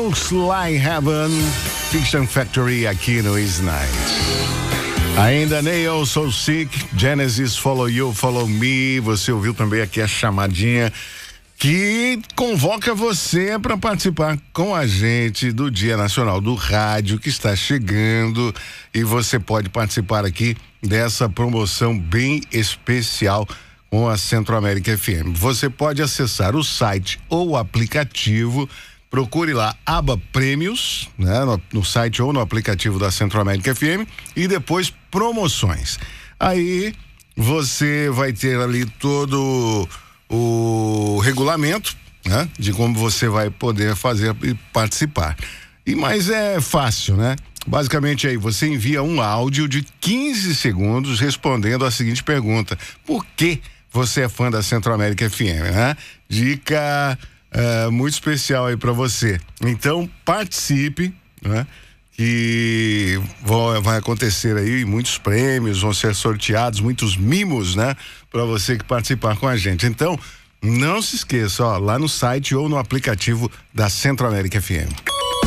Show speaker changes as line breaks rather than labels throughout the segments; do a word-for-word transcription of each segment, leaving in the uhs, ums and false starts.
Looks Like Heaven, Fiction Factory aqui no Easy Night. Ainda Nail, So Sick, Genesis, Follow You, Follow Me. Você ouviu também aqui a chamadinha que convoca você para participar com a gente do Dia Nacional do Rádio, que está chegando, e você pode participar aqui dessa promoção bem especial com a Centro-América F M. Você pode acessar o site ou o aplicativo, procure lá aba Prêmios, né, no, no site ou no aplicativo da Centro-América F M, e depois promoções. Aí você vai ter ali todo o regulamento, né, de como você vai poder fazer e participar. E mas é fácil, né? Basicamente aí você envia um áudio de quinze segundos respondendo a seguinte pergunta: por que você é fã da Centro-América F M, né? Dica uh, muito especial aí para você. Então participe, né? Que vai acontecer aí muitos prêmios, vão ser sorteados, muitos mimos, né? Para você que participar com a gente. Então, não se esqueça, ó, lá no site ou no aplicativo da Centro-América F M.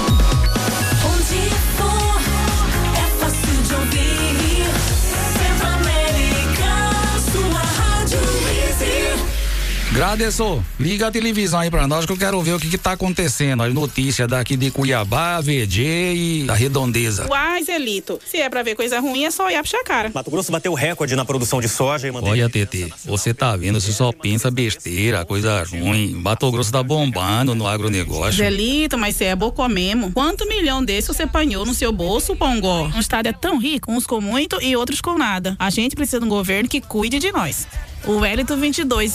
Gradeço, liga a televisão aí pra nós que eu quero ver o que que tá acontecendo. As notícias daqui de Cuiabá, V G e da Redondeza.
Uai, Zelito, se é pra ver coisa ruim é só olhar pra cara.
Mato Grosso bateu recorde na produção de soja e mandei...
Olha, Tetê, você tá vendo, você só pensa besteira, coisa ruim. Mato Grosso tá bombando no agronegócio.
Zelito, mas você é bocó mesmo. Quanto milhão desse você apanhou no seu bolso, Pongó? Um estado é tão rico, uns com muito e outros com nada. A gente precisa de um governo que cuide de nós. O Wellington vinte e dois